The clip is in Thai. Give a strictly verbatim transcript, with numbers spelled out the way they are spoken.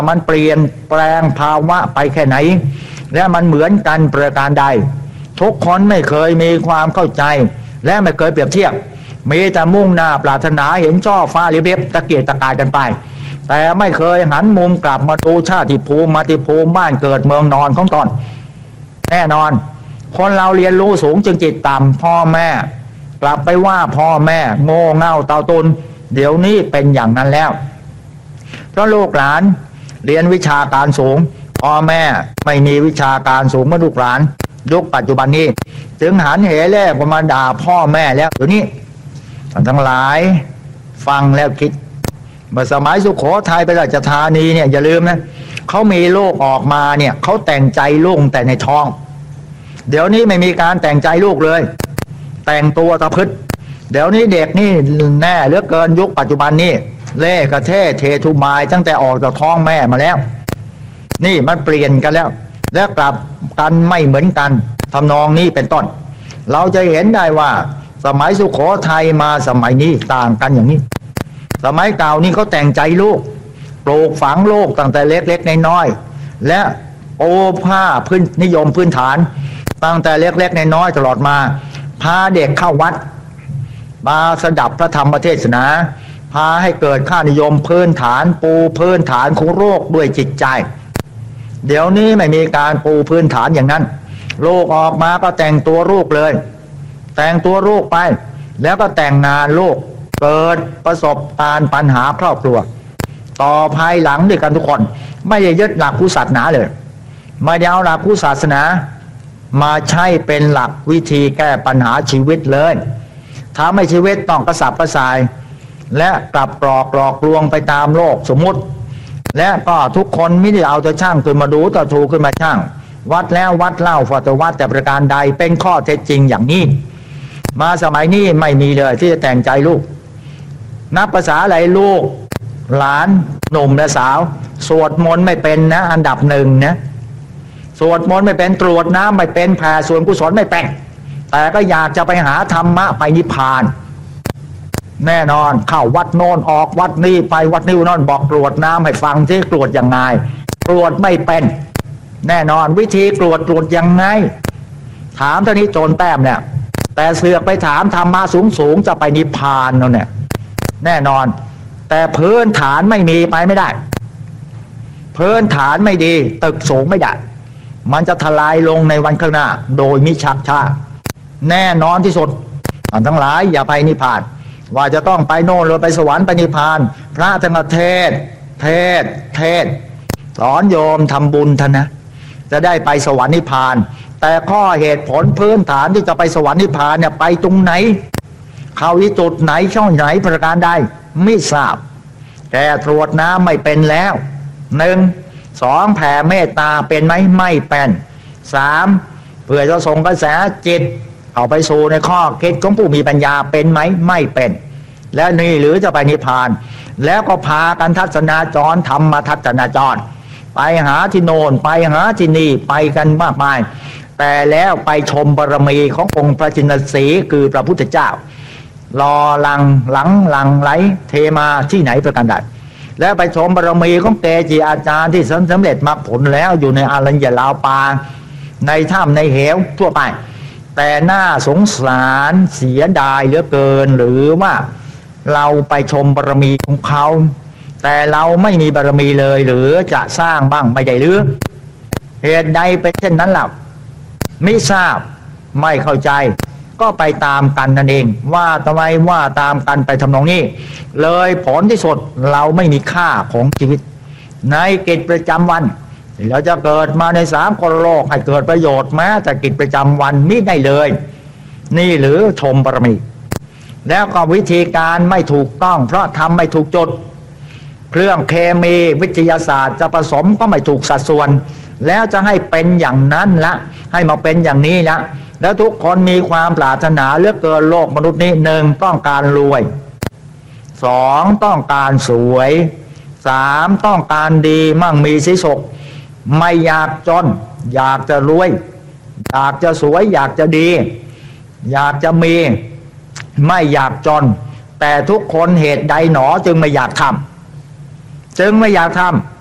มันเปลี่ยนแปลงภาวะไปแค่ไหนและมันเหมือนกันประการใดทุกคนไม่เคยมีความเข้าใจและไม่เคยเปรียบเทียบมีแต่มุ่งหน้าปรารถนาเห็นช่อฟ้าลิบเล็บตะเกียกตะกายกันไปแต่ไม่เคยหันมุมกลับมาดูชาติภูมิมาติภูมิบ้านเกิดเมืองนอนของตนแน่นอนคนเราเรียนรู้สูงจึงจิตต่ำพ่อแม่กลับไปว่าพ่อแม่โง่เง่าเต่าตุนเดี๋ยวนี้เป็นอย่างนั้นแล้วเพราะลูกหลานเรียนวิชาการสูงพ่อแม่ไม่มีวิชาการสูงเมื่อลูกหลานยุคปัจจุบันนี้จึงหันเหเล่มาด่าพ่อแม่แล้วเดี๋ยวนี้ท่านทั้งหลายฟังแล้วคิดเมื่อสมัยสุโขทัยเป็นราชธานีเนี่ยอย่าลืมนะเขามีลูกออกมาเนี่ยเขาแต่งใจลูกแต่ในท้องเดี๋ยวนี้ไม่มีการแต่งใจลูกเลยแต่งตัวตะพึดเดี๋ยวนี้เด็กนี่แน่เหลือเกินยุคปัจจุบันนี้เล่กระเทเททุมายตั้งแต่ออกจากท้องแม่มาแล้วนี่มันเปลี่ยนกันแล้วและกลับกันไม่เหมือนกันทำนองนี้เป็นต้นเราจะเห็นได้ว่าสมัยสุโขทัยมาสมัยนี้ต่างกันอย่างนี้สมัยเก่านี่เขาแต่งใจลูกปลูกฝังลูกตั้งแต่เล็กๆน้อยๆและโอผ้าพื้นนิยมพื้นฐานตั้งแต่เล็กๆน้อยๆตลอดมาพาเด็กเข้าวัดมาสดับพระธรรมเทศนาพาให้เกิดค่านิยมพื้นฐานปูพื้นฐานของโรคด้วยจิตใจเดี๋ยวนี้ไม่มีการปูพื้นฐานอย่างนั้นลูกออกมาก็แต่งตัวลูกเลยแต่งตัวลูกไปแล้วก็แต่งงานลูกเกิดประสบการณ์ปัญหาครอบครัวต่อภายหลังด้วยกันทุกคนไม่ได้ยึดหลักพุทธศาสนาเลยไม่ได้เอาหลักพุทธศาสนามาใช้เป็นหลักวิธีแก้ปัญหาชีวิตเลยถ้าไม่ชีวิตต้องกระสับกระส่ายและกลับกรอกหลอกลวงไปตามโลกสมมุติและก็ทุกคนไม่ได้เอาแต่ช่างขึ้นมาดูแต่ถูกขึ้นมาช่างวัดแล้ววัดเล่าฟอตวัดแต่ประการใดเป็นข้อเท็จจริงอย่างนี้มาสมัยนี้ไม่มีเลยที่จะแต่งใจลูกนับภาษาอะไรลูกหลานหนุ่มและสาวสวดมนต์ไม่เป็นนะอันดับหนึ่งนะสวดมนต์ไม่เป็นตรวจน้ำไม่เป็นแผ่ส่วนกุศลไม่เป็นแต่ก็อยากจะไปหาธรรมะไปนิพพานแน่นอนเข้าวัดโน่นออกวัดนี้ไปวัดนี้นั่นบอกตรวจน้ำให้ฟังที่ตรวจยังไงตรวจไม่เป็นแน่นอนวิธีตรวจตรวจยังไงถามเท่านี้โจรแต้มเนี่ยแต่เสือกไปถามธรรมะสูงสูงจะไปนิพพานนั่นเนี่ยแน่นอนแต่พื้นฐานไม่มีไปไม่ได้พื้นฐานไม่ดีตึกสูงไม่ได้มันจะทลายลงในวันข้างหน้าโดยมิชักช้าแน่นอนที่สุดท่านทั้งหลายอย่าไปนิพพานว่าจะต้องไปโน่นหรือไปสวรรค์ไปนิพพานพระท่านเทศเทศเทศสอนโยมทำบุญท่านนะจะได้ไปสวรรค์นิพพานแต่ข้อเหตุผลพื้นฐานที่จะไปสวรรค์นิพพานเนี่ยไปตรงไหนเข้าที่จุดไหนช่องไหนประการใดไม่ทราบแกตรวจน้ำไม่เป็นแล้วหนึ่งสองแผ่เมตตาเป็นไหมไม่เป็นสามเพื่อจะส่งกระแสจิตเอาไปสู่ในข้อคิดของผู้มีปัญญาเป็นไหมไม่เป็นและนี่หรือจะไปนิพพานแล้วก็พากันทัศนาจรธรรมทัศนาจรไปหาที่โน่นไปหาที่นี่ไปกันมากมายแต่แล้วไปชมบารมีขององค์พระจินสีคือพระพุทธเจ้ารอหลังหลังหลังไหลเทมาที่ไหนประการใดแล้วไปชมบารมีของเกจิอาจารย์ที่สำเร็จมรรคผลแล้วอยู่ในอารัญญลาวปาในถ้ำในเหวทั่วไปแต่น่าสงสารเสียดายเหลือเกินหรือว่าเราไปชมบารมีของเขาแต่เราไม่มีบารมีเลยหรือจะสร้างบ้างไม่ได้หรือเหตุใดเป็นเช่นนั้นล่ะไม่ทราบไม่เข้าใจก็ไปตามกันนั่นเองว่าทำไมว่าตามกันไปทำนองนี้เลยผลที่สุดเราไม่มีค่าของชีวิตในกิจประจำวันเราจะเกิดมาในสามกโลกให้เกิดประโยชน์แม้แต่กิจประจำวันไม่ได้เลยนี่หรือชมบารมีแล้วก็วิธีการไม่ถูกต้องเพราะทำไม่ถูกจุดเครื่องเคมีวิทยาศาสตร์จะผสมก็ไม่ถูกสัดส่วนแล้วจะให้เป็นอย่างนั้นละให้มาเป็นอย่างนี้ละแล้วทุกคนมีความปรารถนาเหลือเกินโลกมนุษย์นี้หนึ่งต้องการรวยสองต้องการสวยสามต้องการดีมั่งมีสีสุขไม่อยากจนอยากจะรวยอยากจะสวยอยากจะดีอยากจะมีไม่อยากจนแต่ทุกคนเหตุใดหนอจึงไม่อยากทำจึงไม่อยากท